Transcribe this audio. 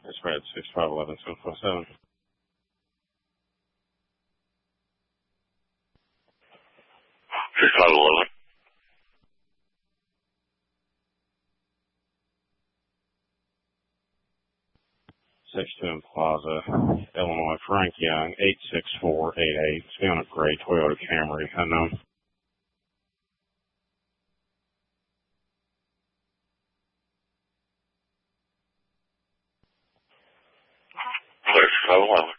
It's red 6511 6511. 62 Plaza, Illinois. Frank Young, 86488. It's on a gray Toyota Camry, unknown. 6511.